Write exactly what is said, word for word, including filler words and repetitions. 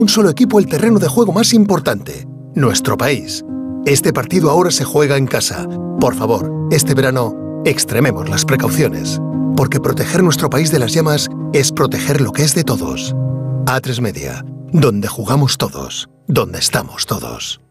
un solo equipo el terreno de juego más importante, nuestro país. Este partido ahora se juega en casa. Por favor, este verano, extrememos las precauciones, porque proteger nuestro país de las llamas es proteger lo que es de todos. A tres Media, donde jugamos todos, donde estamos todos.